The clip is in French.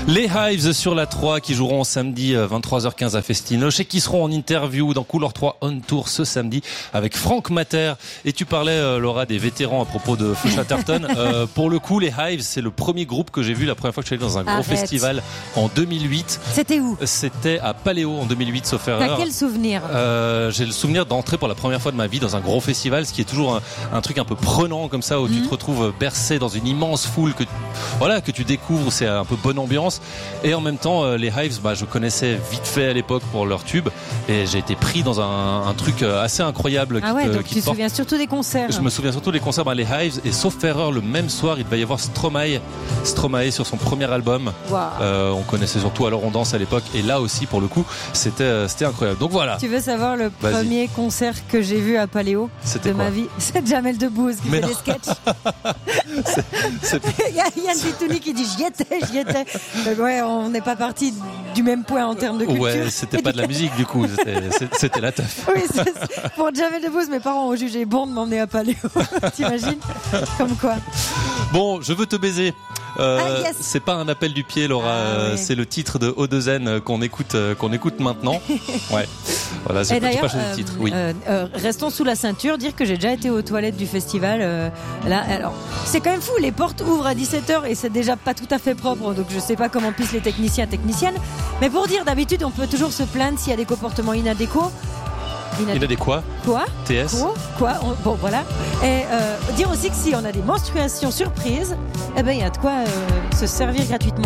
Les Hives sur la 3 qui joueront samedi 23h15 à Festinoche et qui seront en interview dans Couleur 3 On Tour ce samedi avec Franck Mater. Et tu parlais, Laura, des vétérans à propos de Feu Chatterton. Pour le coup, les Hives, c'est le premier groupe que j'ai vu la première fois que je suis allé dans un gros festival en 2008. C'était où ? C'était à Paléo en 2008, sauf erreur. T'as quel souvenir ? J'ai le souvenir d'entrer pour la première fois de ma vie dans un gros festival, ce qui est toujours un truc un peu prenant comme ça, où tu te retrouves bercé dans une immense foule que tu découvres, c'est un peu bonne ambiance. Et en même temps, les Hives, je connaissais vite fait à l'époque pour leur tube, et j'ai été pris dans un truc assez incroyable. Donc tu te souviens surtout des concerts. Je me souviens surtout des concerts, les Hives, et sauf erreur, le même soir, il devait y avoir Stromae sur son premier album. Wow. On connaissait surtout Alors on danse à l'époque, et là aussi pour le coup, c'était incroyable. Donc voilà. Tu veux savoir le premier concert que j'ai vu à Paléo de ma vie ? C'est Jamel Debbouze qui fait des sketchs. Il y a Yann Bitouni qui dit j'y étais. Ouais, on n'est pas parti du même point en termes de culture. Ouais, c'était pas de la musique du coup, c'était la teuf. Oui, pour Jamel Debbouze, mes parents ont jugé bon de m'emmener à Paléo. T'imagines ? Comme quoi. Bon, je veux te baiser. Yes. C'est pas un appel du pied, Laura. C'est le titre de O2N qu'on écoute maintenant. Ouais. Voilà, c'est pas choisi le titre. Oui. Restons sous la ceinture. Dire que j'ai déjà été aux toilettes du festival. Là, alors, c'est quand même fou. Les portes ouvrent à 17h et c'est déjà pas tout à fait propre. Donc je sais pas comment pissent les techniciennes. Mais pour dire, d'habitude, on peut toujours se plaindre s'il y a des comportements inadéquats. Inadéquat. Quoi ? TS. Quoi ? Bon, voilà. Et dire aussi que si on a des menstruations surprises, il y a de quoi se servir gratuitement.